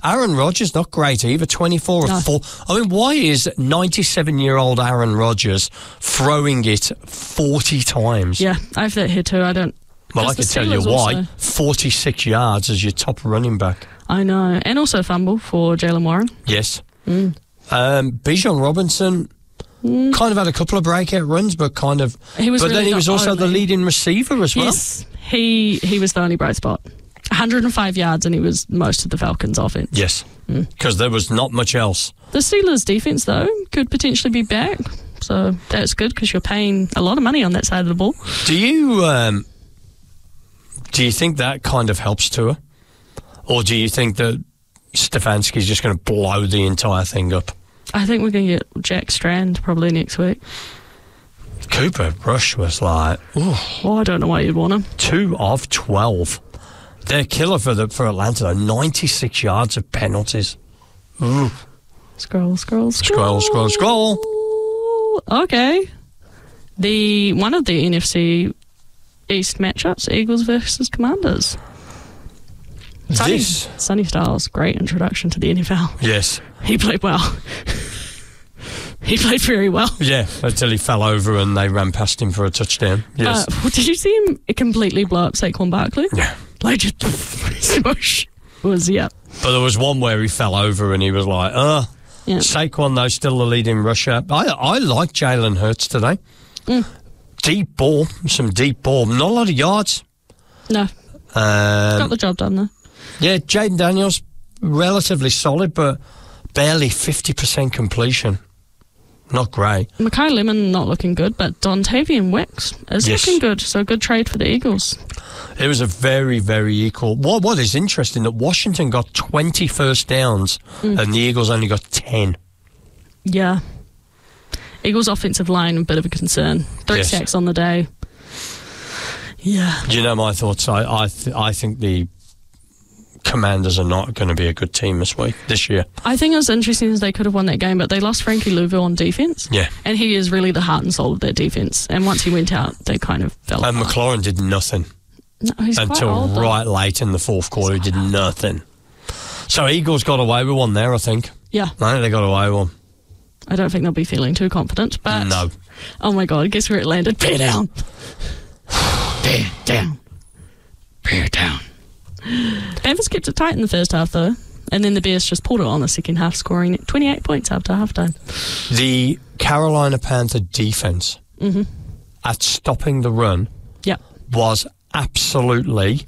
Aaron Rodgers, not great either, 24 of 4. I mean, why is 97-year-old Aaron Rodgers throwing it 40 times? Yeah, I have that here too. I don't... Well, I can tell you why. 46 yards as your top running back. I know. And also fumble for Jaylen Warren. Yes. Bijan Robinson kind of had a couple of breakout runs, but kind of... He was also the leading receiver as well. Yes, he was the only bright spot. 105 yards, and he was most of the Falcons' offense. Yes, because there was not much else. The Steelers' defense, though, could potentially be back, so that's good because you're paying a lot of money on that side of the ball. Do you think that kind of helps Tua? Or do you think that Stefanski's just going to blow the entire thing up? I think we're going to get Jack Strand probably next week. Cooper Rush was like... Ooh. Oh, I don't know why you'd want him. 2 of 12. They're killer for Atlanta, though. 96 yards of penalties. Ooh. Scroll. Okay. One of the NFC East matchups, Eagles versus Commanders. Sonny Styles, great introduction to the NFL. Yes. He played well. He played very well. Yeah, until he fell over and they ran past him for a touchdown. Yes. Did you see him completely blow up Saquon Barkley? Yeah. Like, just smush. But there was one where he fell over and he was like, Yeah. Saquon, though, still the leading rusher. I like Jalen Hurts today. Deep ball, some deep ball. Not a lot of yards. No. Got the job done, though. Yeah, Jaden Daniels, relatively solid, but barely 50% completion. Not great. Mekhi Lemon not looking good, but Dontavian Wicks is looking good. So a good trade for the Eagles. It was a very, very equal. What is interesting that Washington got 20 first downs and the Eagles only got 10. Yeah. Eagles' offensive line, a bit of a concern. 3 sacks on the day. Yeah. Do you know my thoughts? I think the Commanders are not going to be a good team this year. I think it was interesting as they could have won that game, but they lost Frankie Louisville on defense. Yeah. And he is really the heart and soul of their defense. And once he went out, they kind of fell apart. And McLaurin did nothing. No, he's until quite old, right late in the fourth quarter. He did nothing. So Eagles got away with one there, I think. Yeah. I think they got away with one. I don't think they'll be feeling too confident, but... No. Oh, my God. Guess where it landed? Bear down. Bear down. Bear down. Panthers kept it tight in the first half, though. And then the Bears just pulled it on the second half, scoring 28 points after halftime. The Carolina Panther defense at stopping the run was absolutely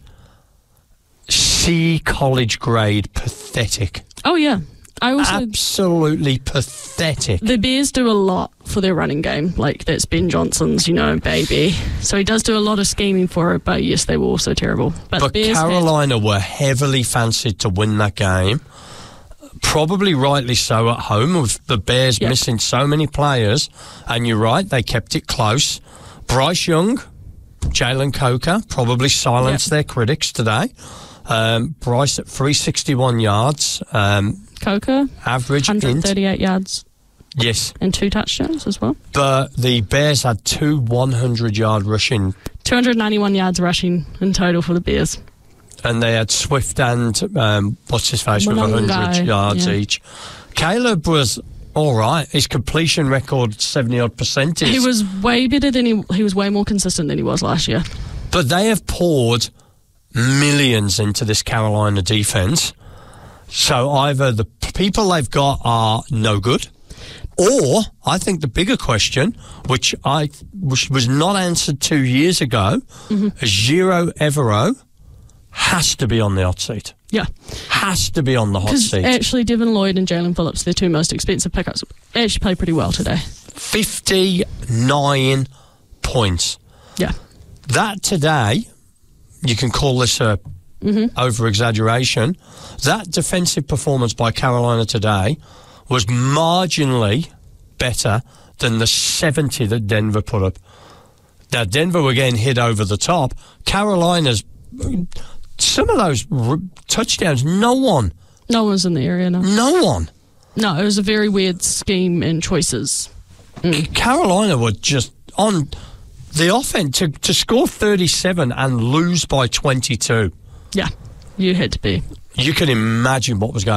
C college grade pathetic. Oh, yeah. Absolutely pathetic. The Bears do a lot for their running game. Like, that's Ben Johnson's, baby. So he does do a lot of scheming for it, but yes, they were also terrible. But Carolina were heavily fancied to win that game. Probably rightly so at home, with the Bears missing so many players. And you're right, they kept it close. Bryce Young, Jalen Coker probably silenced their critics today. Bryce at 361 yards. Coker, average 138 yards. Yes. And 2 touchdowns as well. But the Bears had 2 100-yard rushing. 291 yards rushing in total for the Bears. And they had Swift and what's-his-face with 100 yards each. Caleb was all right. His completion record, 70-odd%. He was way better than he was way more consistent than he was last year. But they have poured millions into this Carolina defense. So either the people they've got are no good, or I think the bigger question, which was not answered 2 years ago, Giro Evero has to be on the hot seat. Yeah. Has to be on the hot seat. Actually, Devin Lloyd and Jalen Phillips, their 2 most expensive pickups, actually played pretty well today. 59 points. Yeah. That today, you can call this a over-exaggeration. That defensive performance by Carolina today was marginally better than the 70 that Denver put up. Now, Denver were getting hit over the top. Carolina's... Some of those touchdowns, no one was in the area, no. No one. No, it was a very weird scheme and choices. Carolina were just on the offense to score 37 and lose by 22. Yeah, you had to be. You can imagine what was going on.